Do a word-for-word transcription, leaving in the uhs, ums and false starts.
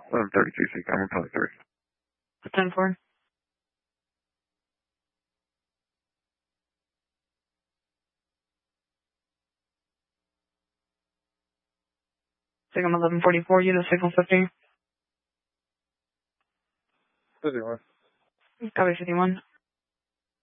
eleven thirty-two, C, I'm twenty-three. ten four. Signal eleven forty-four, unit signal fifty. fifty-one. Copy fifty-one.